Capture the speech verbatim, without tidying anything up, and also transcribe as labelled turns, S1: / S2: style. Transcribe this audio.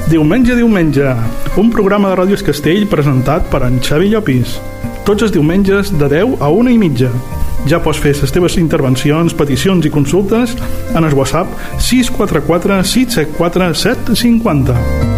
S1: Diumenge, diumenge, un programa de Ràdios Castell presentat per en Xavi Llopis. Tots els diumenges de deu a una i mitja. Ja pots fer les teves intervencions, peticions i consultes en el WhatsApp sis quatre quatre sis set quatre set cinquanta.